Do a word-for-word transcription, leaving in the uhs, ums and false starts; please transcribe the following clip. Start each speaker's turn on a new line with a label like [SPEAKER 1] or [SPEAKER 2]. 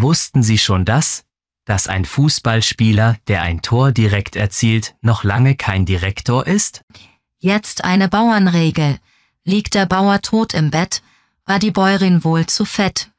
[SPEAKER 1] Wussten Sie schon das, dass ein Fußballspieler, der ein Tor direkt erzielt, noch lange kein Direktor ist?
[SPEAKER 2] Jetzt eine Bauernregel. Liegt der Bauer tot im Bett, war die Bäuerin wohl zu fett.